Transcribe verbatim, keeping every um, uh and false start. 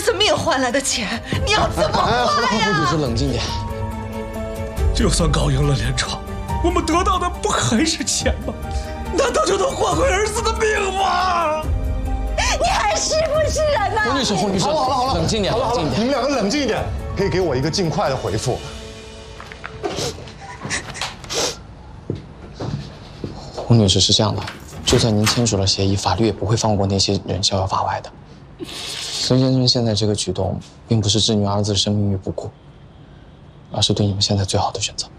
子命换来的钱，你要怎么花呀？ 女士，冷静点。 就算搞赢了连闯，我们得到的不还是钱吗？难道就能换回儿子的命吗？ 你还是不是人呐？ 胡女士，胡女士， 好了好了好了， 冷静点， 好了好了， 冷静点。 你们两个冷静一点，可以给我一个尽快的回复。 胡女士是这样的，就算您签署了协议，法律也不会放过那些人逍遥法外的。孙先生现在这个举动，并不是置你儿子的生命于不顾，而是对你们现在最好的选择。